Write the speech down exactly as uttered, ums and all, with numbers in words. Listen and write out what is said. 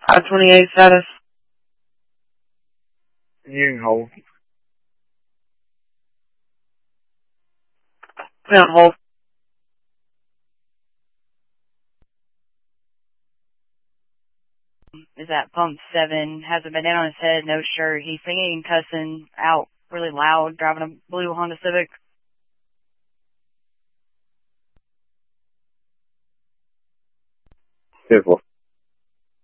I twenty-eight status. You can hold. Put on hold. Is at pump seven, has a bandana on his head, no shirt. He's singing and cussing out really loud, driving a blue Honda Civic. Beautiful.